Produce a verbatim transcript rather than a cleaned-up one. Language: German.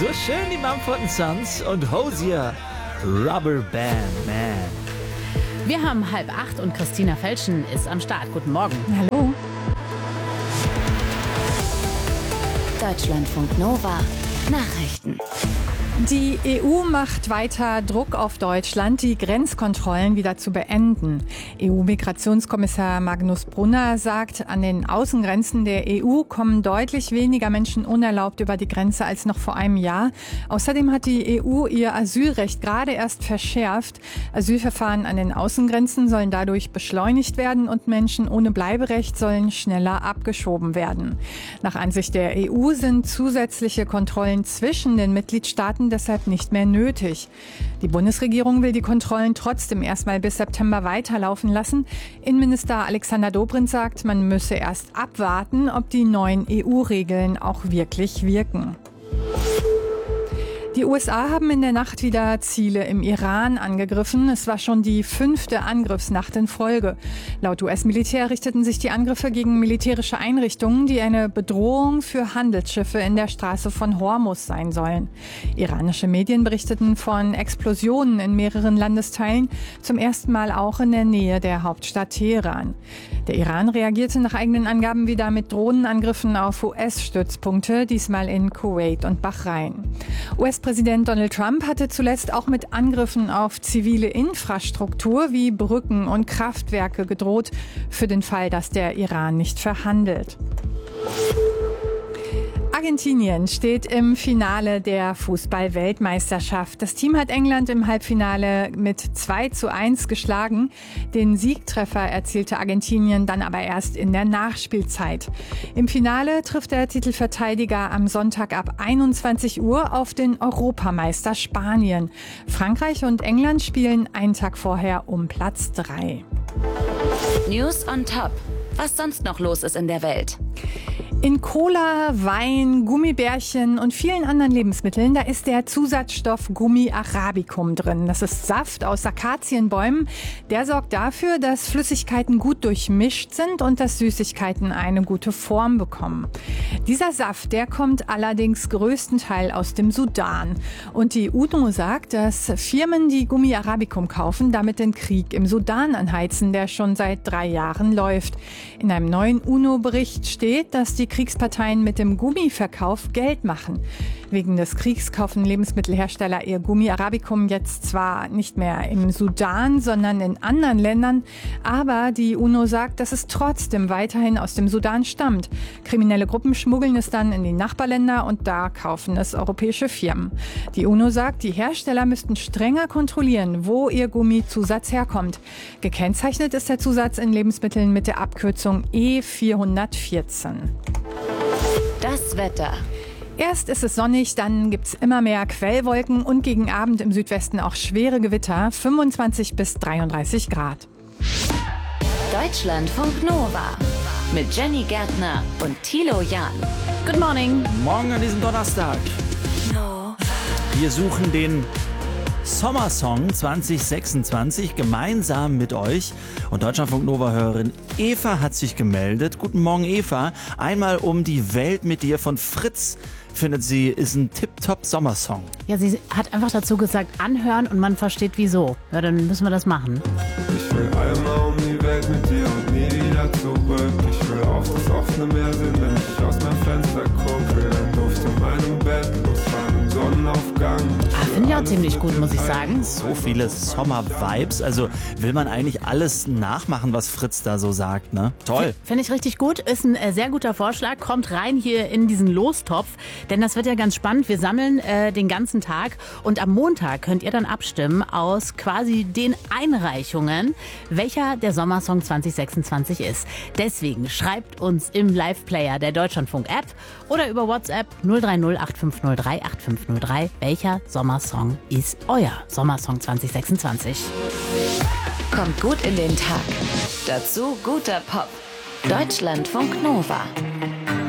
So schön die Mumford and Sons und Hosier, Rubber Band Man. Wir haben halb acht und Christina Felschen ist am Start. Guten Morgen. Hallo. Deutschlandfunk Nova Nachrichten. Die E U macht weiter Druck auf Deutschland, die Grenzkontrollen wieder zu beenden. E U-Migrationskommissar Magnus Brunner sagt, an den Außengrenzen der E U kommen deutlich weniger Menschen unerlaubt über die Grenze als noch vor einem Jahr. Außerdem hat die E U ihr Asylrecht gerade erst verschärft. Asylverfahren an den Außengrenzen sollen dadurch beschleunigt werden und Menschen ohne Bleiberecht sollen schneller abgeschoben werden. Nach Ansicht der E U sind zusätzliche Kontrollen zwischen den Mitgliedstaaten deshalb nicht mehr nötig. Die Bundesregierung will die Kontrollen trotzdem erstmal bis September weiterlaufen lassen. Innenminister Alexander Dobrindt sagt, man müsse erst abwarten, ob die neuen E U-Regeln auch wirklich wirken. Die U S A haben in der Nacht wieder Ziele im Iran angegriffen. Es war schon die fünfte Angriffsnacht in Folge. Laut U S-Militär richteten sich die Angriffe gegen militärische Einrichtungen, die eine Bedrohung für Handelsschiffe in der Straße von Hormuz sein sollen. Iranische Medien berichteten von Explosionen in mehreren Landesteilen, zum ersten Mal auch in der Nähe der Hauptstadt Teheran. Der Iran reagierte nach eigenen Angaben wieder mit Drohnenangriffen auf U S-Stützpunkte, diesmal in Kuwait und Bahrain. U S-Präsident Donald Trump hatte zuletzt auch mit Angriffen auf zivile Infrastruktur wie Brücken und Kraftwerke gedroht, für den Fall, dass der Iran nicht verhandelt. Argentinien steht im Finale der Fußball-Weltmeisterschaft. Das Team hat England im Halbfinale mit zwei zu eins geschlagen. Den Siegtreffer erzielte Argentinien dann aber erst in der Nachspielzeit. Im Finale trifft der Titelverteidiger am Sonntag ab einundzwanzig Uhr auf den Europameister Spanien. Frankreich und England spielen einen Tag vorher um Platz drei. News on Top. Was sonst noch los ist in der Welt? In Cola, Wein, Gummibärchen und vielen anderen Lebensmitteln, da ist der Zusatzstoff Gummi Arabicum drin. Das ist Saft aus Akazienbäumen. Der sorgt dafür, dass Flüssigkeiten gut durchmischt sind und dass Süßigkeiten eine gute Form bekommen. Dieser Saft, der kommt allerdings größtenteils aus dem Sudan. Und die UNO sagt, dass Firmen, die Gummi Arabicum kaufen, damit den Krieg im Sudan anheizen, der schon seit drei Jahren läuft. In einem neuen UNO-Bericht steht, dass die Kriegsparteien mit dem Gummiverkauf Geld machen. Wegen des Kriegs kaufen Lebensmittelhersteller ihr Gummi Arabicum jetzt zwar nicht mehr im Sudan, sondern in anderen Ländern, aber die UNO sagt, dass es trotzdem weiterhin aus dem Sudan stammt. Kriminelle Gruppen schmuggeln es dann in die Nachbarländer und da kaufen es europäische Firmen. Die UNO sagt, die Hersteller müssten strenger kontrollieren, wo ihr Gummizusatz herkommt. Gekennzeichnet ist der Zusatz in Lebensmitteln mit der Abkürzung E vierhundertvierzehn. Das Wetter. Erst ist es sonnig, dann gibt's immer mehr Quellwolken und gegen Abend im Südwesten auch schwere Gewitter, fünfundzwanzig bis dreiunddreißig Grad. Deutschlandfunk Nova mit Jenny Gärtner und Thilo Jahn. Good morning. Morgen an diesem Donnerstag. Wir suchen den Sommersong zwanzig sechsundzwanzig gemeinsam mit euch. Und Deutschlandfunk Nova-Hörerin Eva hat sich gemeldet. Guten Morgen, Eva. Einmal um die Welt mit dir von Fritz. Findet sie, ist ein tipptopp Sommersong. Ja, sie hat einfach dazu gesagt, anhören und man versteht wieso. Ja, dann müssen wir das machen. Ich will einmal um die Welt mit dir und nie wieder zurück. Ich will auf das offene Meer sehen, wenn ich aus meinem Fenster gucke. Dann Duft in meinem Bett, Lust beim Sonnenaufgang. Ah, finde ich auch ziemlich gut, muss ich sagen. So viele Sommer-Vibes. Also will man eigentlich alles nachmachen, was Fritz da so sagt, ne? Toll. Finde ich richtig gut. Ist ein äh, sehr guter Vorschlag. Kommt rein hier in diesen Lostopf. Denn das wird ja ganz spannend. Wir sammeln äh, den ganzen Tag. Und am Montag könnt ihr dann abstimmen aus quasi den Einreichungen, welcher der Sommersong zwanzig sechsundzwanzig ist. Deswegen schreibt uns im Live-Player der Deutschlandfunk-App oder über WhatsApp null drei null acht fünf null drei acht fünf null drei. Welcher Sommersong ist euer Sommersong zwanzig sechsundzwanzig? Kommt gut in den Tag. Dazu guter Pop. Deutschlandfunk Nova.